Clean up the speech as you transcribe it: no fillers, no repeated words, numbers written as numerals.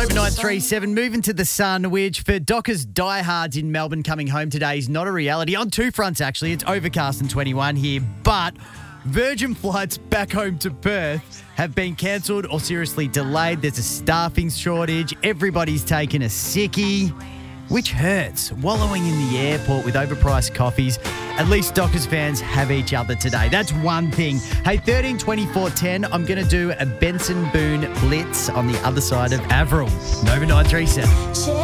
Nova 937, moving to the sun, which for Dockers diehards in Melbourne coming home today is not a reality. On two fronts, actually. It's overcast and 21 here, but Virgin flights back home to Perth have been cancelled or seriously delayed. There's a staffing shortage. Everybody's taken a sickie, which hurts. Wallowing in the airport with overpriced coffees. At least Dockers fans have each other today. That's one thing. Hey, 13 24 10, I'm going to do a Benson Boone Blitz on the other side of Avril. Nova 937.